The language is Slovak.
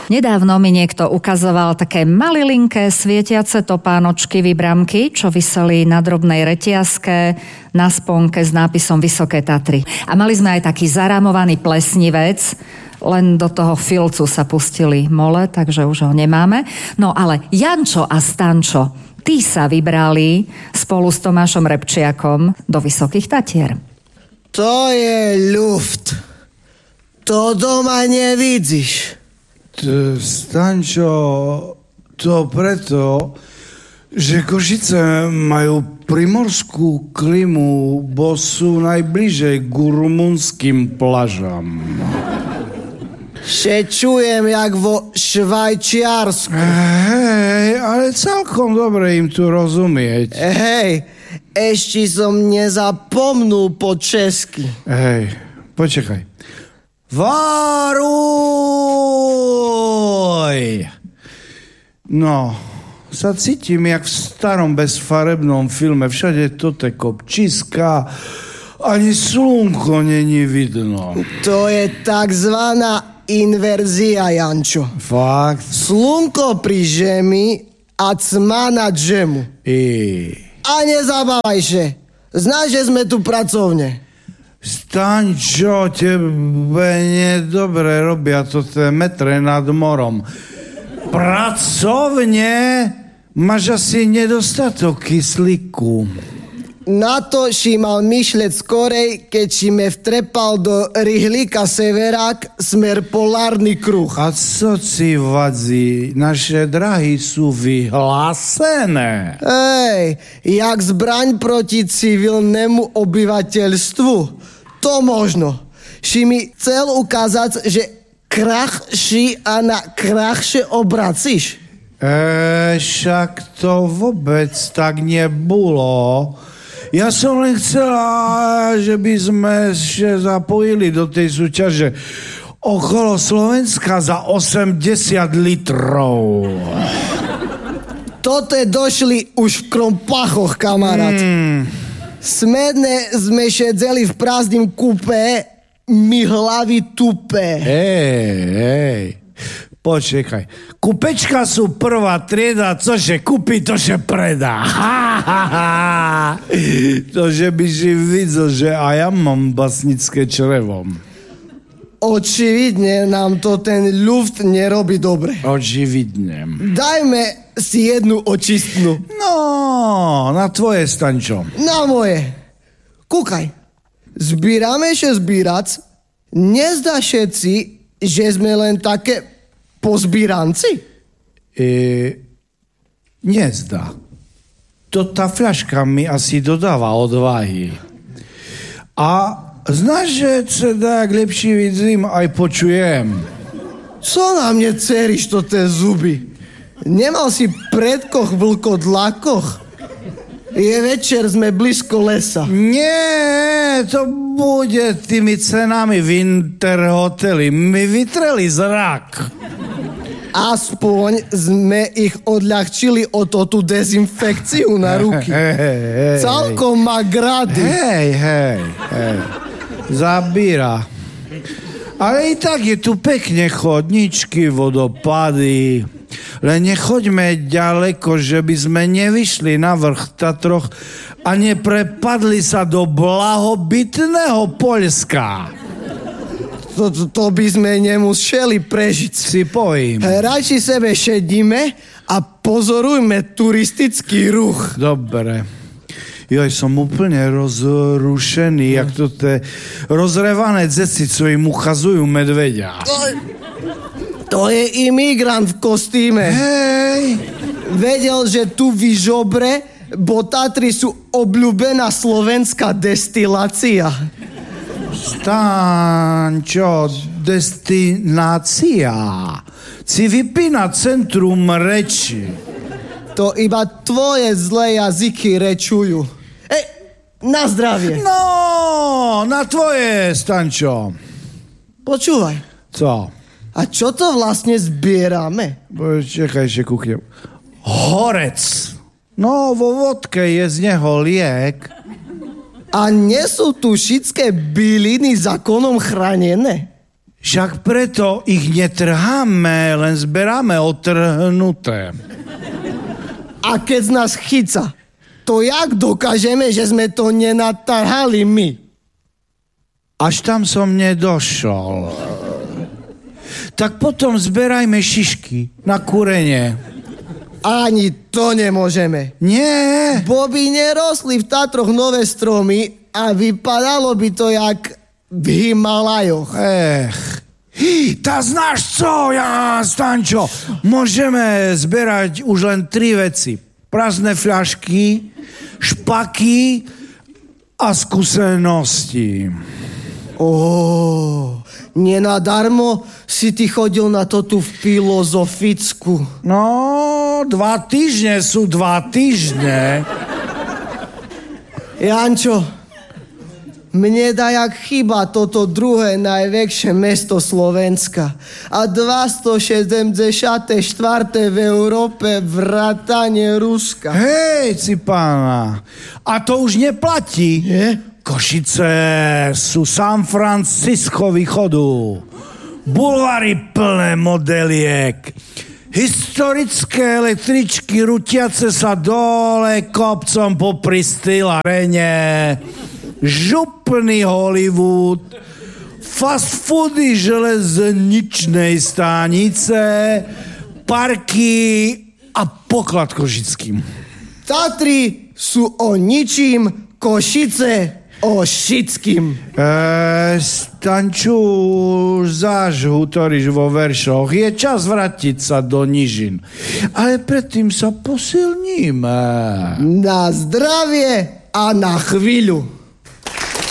Nedávno mi niekto ukazoval také malilinké svietiace topánočky vybramky, čo viseli na drobnej reťazke na sponke s nápisom Vysoké Tatry. A mali sme aj taký zarámovaný plesnivec, len do toho filcu sa pustili mole, takže už ho nemáme. No ale Jančo a Stančo, tí sa vybrali spolu s Tomášom Repčiakom do Vysokých Tatier. To je ľuft. To doma nevidíš. Stančo, to preto, že Košice majú primorskú klimu, bo sú najbližej k rumunským plažám. Še čujem, jak vo Švajčiarsku. Hej, ale celkom dobre im tu rozumieť. Hej, ešte som nezapomnul po česky. Hej, počekaj. Varuj! No, sa cítim jak v starom bezfarebnom filme. Všade to te kopčiska, ani slnko není vidno. To je takzvaná inverzia, Jančo. Fakt? Slnko pri žemi a cma na džemu. A nezabávaj še. Znáš, že sme tu pracovne. Stančo, tebe nedobre robia to tie metre nad morom. Pracovne máš asi nedostatok kyslíku. Na to si mal myšľať skorej, keď si me vtrepal do ryhlíka Severák smer polárny kruh. A co si vadí? Naše drahy sú vyhlásené. Hej, jak zbraň proti civilnému obyvateľstvu. To možno. Si mi chcel ukázať, že krachší a na krachšie obracíš. Však to vôbec tak nebolo. Ja som len chcela, že by sme sa zapojili do tej súťaže okolo Slovenska za 80 litrov. Tote došli už v krompachoch, kamarát. Smedne sme šedzeli v prázdnym kúpe, mi hlavy tupé. Hej, počekaj. Kupečka sú prvá trieda, cože kúpi, tože predá. To, že by si videl, že aj ja mám basnické črevo. Očividne nám to ten ľuft nerobí dobre. Očividne. Dajme si jednu očistnú. No, na tvoje, Stančo. Na moje. Kúkaj. Zbírame še zbírac. Nezdá všetci, že sme len také pozbíranci? Nezdá. To tá fľaška mi asi dodáva odvahy. A znáš, že teda, jak lepší vidím, aj počujem. Co na mne ceriš to té zuby? Nemal si predkoch vlkodlakoch? Je večer, sme blízko lesa. Nie, to bude tými cenami v Interhoteli. Mi vytreli zrak. Aspoň sme ich odľahčili o to tú dezinfekciu na ruky. Celkom má grady. Hej. Zabíra. Ale i tak je tu pekne chodničky, vodopady. Len nechoďme ďaleko, že by sme nevyšli na vrch Tatroch a neprepadli sa do blahobytného Poľska. To by sme nemuseli prežiť. Si pojím. Radši sebe šedíme a pozorujme turistický ruch. Dobre. Joj, som úplne rozrušený, jak to tie rozrevané dzeci, co im uchazujú medveďa. To je imigrant v kostýme. Hej. Vedel, že tu v Žobre, bo Tatry sú obľúbená slovenská destilácia. Stančo, destinácia. Si vypína centrum reči. To iba tvoje zlé jazyky rečujú. Na zdravie. No, na tvoje, Stančo. Počúvaj. Co? A čo to vlastne zbierame? Čakaj, že kúknem. Horec. No, vo vodke je z neho liek. A nie sú tu všetké byliny zákonom chránené? Však preto ich netrháme, len zberáme otrhnuté. A keď z nás chyca, to jak dokážeme, že sme to nenatrhali my? Až tam som nedošol. Tak potom zberajme šišky na kúrenie. Ani to nemôžeme. Nie. Bo by nerostli v Tatroch nové stromy a vypadalo by to jak v Himalajoch. Tá znáš co, Jan Stančo? Môžeme zberať už len 3 veci. Prázdne fľašky, špaky a skúsenosti. Nenadarmo si ty chodil na to tu filozofickú. No, 2 týždne sú 2 týždne. Jančo, mne dajak chyba toto druhé najväčšie mesto Slovenska a 274. v Európe vrátane Ruska. Hej, Cipána, a to už neplatí. Je? Košice sú San Francisco východu. Bulvary plné modeliek. Historické električky rutiace sa dole kopcom popri Stylarene. Župný Hollywood. Fast foody železničnej stanice. Parky a poklad košický. Tatry sú o ničím, Košice o šickým. Stanču, záž hutoriš vo veršoch. Je čas vrátiť sa do nížin. Ale predtým sa posilníme. Na zdravie a na chvíľu.